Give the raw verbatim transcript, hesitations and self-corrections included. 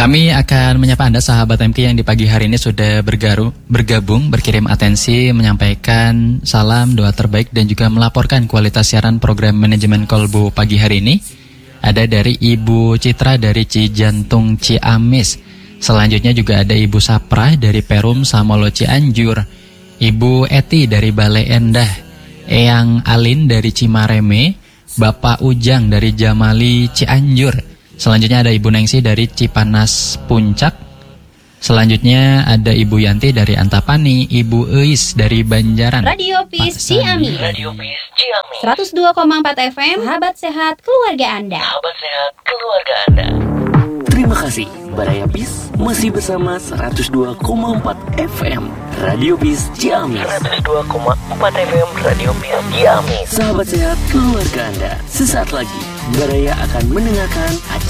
Kami akan menyapa Anda sahabat M K yang di pagi hari ini sudah bergaru, bergabung, berkirim atensi, menyampaikan salam, doa terbaik dan juga melaporkan kualitas siaran program manajemen Kolbu pagi hari ini. Ada dari Ibu Citra dari Cijantung Ciamis. Selanjutnya juga ada Ibu Sapra dari Perum Samolo Cianjur. Ibu Eti dari Bale Endah. Eyang Alin dari Cimareme. Bapak Ujang dari Jamali Cianjur. Selanjutnya ada Ibu Nengsi dari Cipanas Puncak. Selanjutnya ada Ibu Yanti dari Antapani, Ibu Eis dari Banjaran. Radio Peace Ciamis. Radio Peace Ciamis. seratus dua koma empat F M, sahabat sehat keluarga Anda. Sahabat sehat keluarga Anda. Terima kasih, Baraya Peace masih bersama seratus dua koma empat F M Radio Peace Ciamis. seratus dua koma empat F M Radio Peace Ciamis. Sahabat sehat keluarga Anda. Sesaat lagi Baraya akan mendengarkan acara